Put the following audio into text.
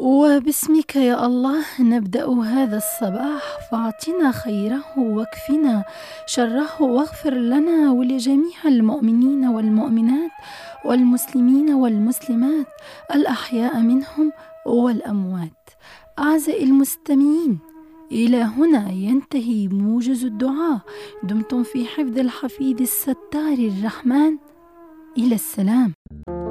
وباسمك يا الله نبدأ هذا الصباح، فاعطنا خيره واكفنا شره، واغفر لنا ولجميع المؤمنين والمؤمنات والمسلمين والمسلمات الأحياء منهم والأموات. أعزائي المستمعين، إلى هنا ينتهي موجز الدعاء. دمتم في حفظ الحفيظ الستار الرحمن. إلى السلام.